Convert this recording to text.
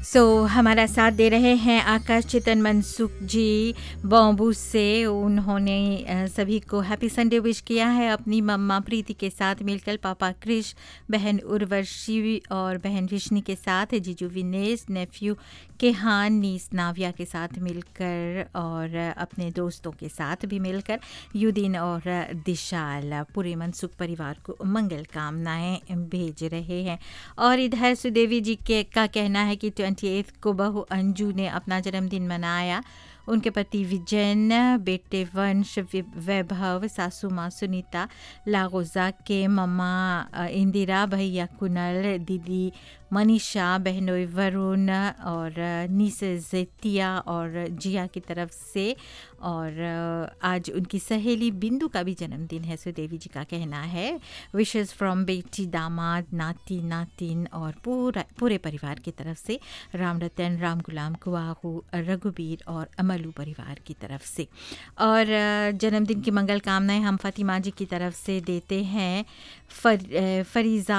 हमारा साथ दे रहे हैं आकाश चितन मनसुख जी बॉम्बू से। उन्होंने सभी को हैप्पी संडे विश किया है अपनी मम्मा प्रीति के साथ मिलकर, पापा क्रिश, बहन उर्वशी और बहन विष्णु के साथ, जीजू विनेश, नेफ्यू केहान, नीस नाविया के साथ मिलकर और अपने दोस्तों के साथ भी मिलकर युदीन और दिशाल पूरे मनसुख परिवार को मंगल कामनाएं भेज रहे हैं। और इधर सुदेवी जी के का कहना है कि 28 को बहू अंजू ने अपना जन्मदिन मनाया। उनके पति विजयन, बेटे वंश वैभव, सासू माँ सुनीता, लागोजा के मम्मा इंदिरा, भैया कुनल, दीदी मनीषा, बहनोई वरुण और नीसेज तिया और जिया की तरफ से। और आज उनकी सहेली बिंदु का भी जन्मदिन है। सुदेवी जी का कहना है विशेस फ्रॉम बेटी, दामाद, नाती नातिन और पूरे परिवार की तरफ से, राम रतन, राम गुलाम, कुआहू, रघुबीर और अमलू परिवार की तरफ से। और जन्मदिन की मंगल कामनाएं हम फातिमा जी की तरफ से देते हैं। फरीजा